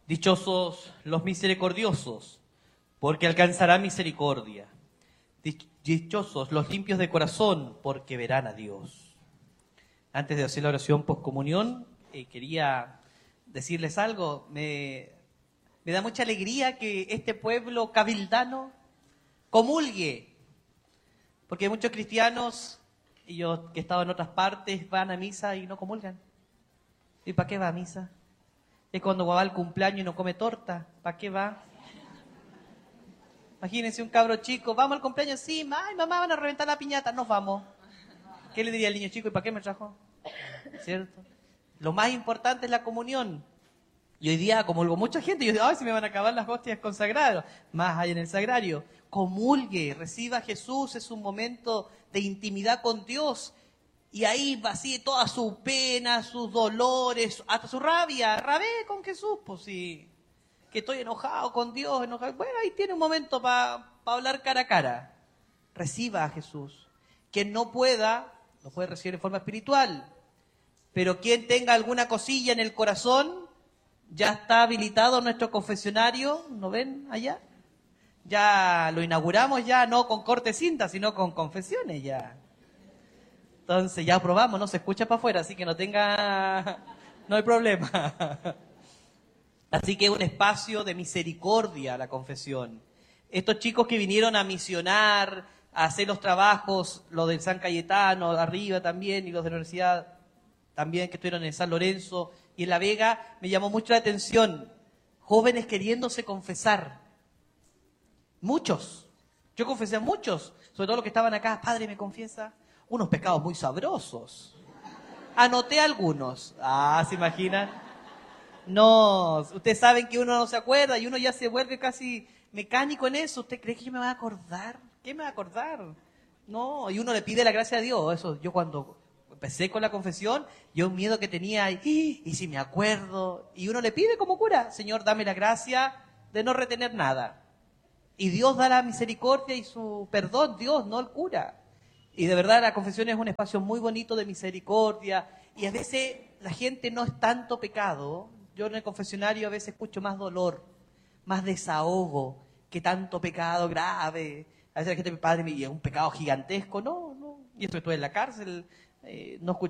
Dichosos los misericordiosos, porque alcanzarán misericordia. Dichosos los limpios de corazón, porque verán a Dios. Antes de hacer la oración postcomunión, quería decirles algo. Me da mucha alegría que este pueblo cabildano comulgue, porque muchos cristianos, y yo que he estado en otras partes, van a misa y no comulgan. ¿Y para qué va a misa? Es cuando va al cumpleaños y no come torta. ¿Para qué va? Imagínense un cabro chico, vamos al cumpleaños, sí, ay, mamá, van a reventar la piñata, nos vamos. ¿Qué le diría al niño chico? ¿Y para qué me trajo? ¿Cierto? Lo más importante es la comunión. Y hoy día comulgo mucha gente, y yo digo, ay, se me van a acabar las hostias consagradas. Más hay en el sagrario. Comulgue, reciba a Jesús, es un momento de intimidad con Dios. Y ahí vacíe toda su pena, sus dolores, hasta su rabia. Rabé con Jesús, pues sí. Que estoy enojado con Dios, enojado. Bueno, ahí tiene un momento para hablar cara a cara. Reciba a Jesús. Quien no pueda, lo puede recibir en forma espiritual. Pero quien tenga alguna cosilla en el corazón, ya está habilitado nuestro confesionario, ¿no ven allá? Ya lo inauguramos ya, no con corte cinta, sino con confesiones ya. Entonces ya aprobamos, no se escucha para afuera, así que no hay problema. Así que es un espacio de misericordia la confesión. Estos chicos que vinieron a misionar, a hacer los trabajos, los del San Cayetano, arriba también, y los de la universidad también que estuvieron en San Lorenzo y en La Vega, me llamó mucho la atención. Jóvenes queriéndose confesar. Muchos. Yo confesé a muchos, sobre todo los que estaban acá. Padre, ¿me confiesa? Unos pecados muy sabrosos. Anoté algunos. Ah, ¿se imaginan? No, ustedes saben que uno no se acuerda y uno ya se vuelve casi mecánico en eso. ¿Usted cree que yo me voy a acordar? ¿Qué me voy a acordar? No, y uno le pide la gracia a Dios. Eso, yo cuando empecé con la confesión, yo un miedo que tenía, y si me acuerdo, y uno le pide como cura, Señor, dame la gracia de no retener nada. Y Dios da la misericordia y su perdón, Dios, no el cura. Y de verdad la confesión es un espacio muy bonito de misericordia, y a veces la gente no es tanto pecado. Yo en el confesionario a veces escucho más dolor, más desahogo, que tanto pecado grave. A veces la gente, padre, y es un pecado gigantesco. No, y esto que estuve en la cárcel, no escuché